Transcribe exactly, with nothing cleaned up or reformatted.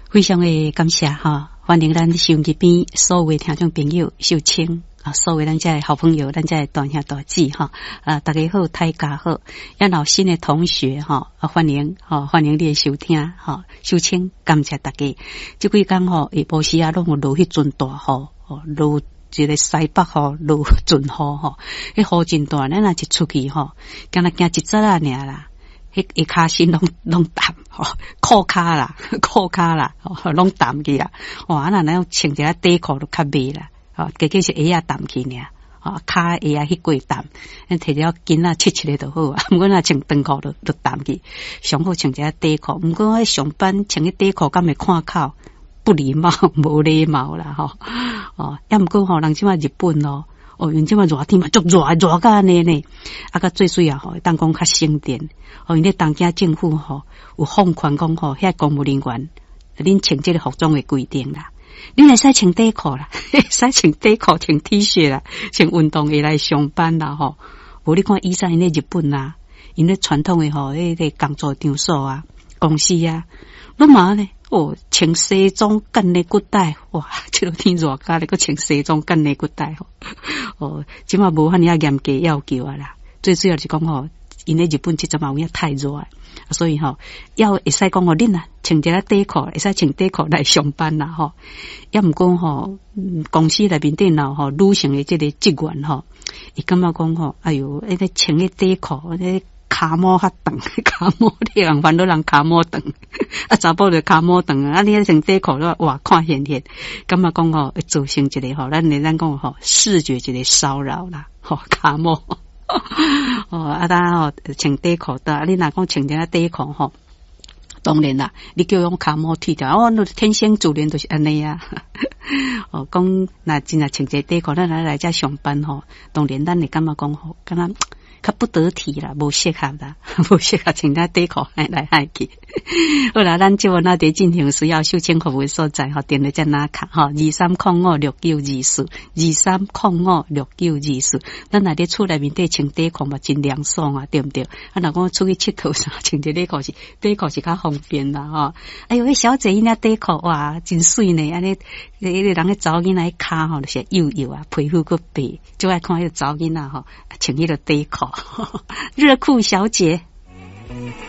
非常的感谢哈，欢迎咱收音机边所有的听众朋友收听啊，所有咱这的好朋友，咱这的大兄大姐哈啊，大家好，大家好，也有新的同学哈啊，欢迎哈，欢迎你的收听哈，收听，感谢大家。这几天吼，下晡时啊，拢有落迄阵大雨哦，落一个西北吼，落阵雨吼，迄雨真大，咱若一出去吼，敢若行一节啊尔啦。迄一骹身拢拢淡吼，裤骹啦，裤骹啦，吼拢淡去啦。哇，那咱穿一下底裤都较袂啦，吼，结果是鞋啊淡去尔，吼，骹鞋啊迄过淡，咱摕了巾啊切切咧就好啊。毋过若穿长裤就就淡去，上好穿一下底裤。毋过我上班穿迄底裤，敢会看口不礼貌、无礼貌啦，吼哦。也毋过吼，人即马日本咯。哦，因即嘛热天嘛，足热热甲安尼呢，啊，甲最水啊吼，当讲较省电。哦，因咧当家政府吼有放宽讲吼，遐公务人员，恁穿即个服装的规定啦，恁会使穿底裤啦，会使穿底裤、穿 T 恤啦，穿运动鞋来上班啦吼。无你看以前因咧日本啊，因咧传统的吼，迄个工作场所啊、公司啊，拢嘛呢。哦，穿西装干内骨带，哇！这个天热甲咧，个穿西装干内骨带吼。哦，即马无遐尼啊严格要求啊啦。最主要是讲吼，因咧日本即阵嘛有影太热啊，所以吼要会使讲吼，恁啊穿一个底裤，会使穿底裤来上班啦吼。也毋讲吼，公司内面电脑吼，女性的即个职员吼，伊感觉讲吼，哎哟，迄个穿个底裤，迄骹毛较长，骹毛你人烦恼人骹毛长，啊查甫就骹毛长啊！你穿底裤了，哇，看现现，感觉讲吼会造成一个吼，咱咱讲吼视觉一个骚扰啦，吼骹毛，哦啊，当吼穿底裤的，啊你若讲穿点底裤吼，当然啦，你叫用骹毛剃掉，哦，天生自然就是安尼啊。哦，讲那真啊穿一底裤，咱来来遮上班吼，当然咱会感觉讲吼，敢若。较不得体啦，无适合啦，无适合穿咱底裤来来来去。好啦，咱即晚那伫进行需要收钱服务所在吼，电话在哪卡吼？二三零五六九二四，二三零五六九二四。咱若伫厝内面底穿底裤嘛，真凉爽啊，对毋对？啊，若讲出去佚佗啥，穿着底裤是底裤是较方便啦吼。哎哟，迄小姐因那底裤哇，真水呢，安尼，迄个人个查某囡仔骹吼就是幼幼啊，皮肤个白，就爱看迄个查某囡仔吼，穿迄个底裤。热裤小姐。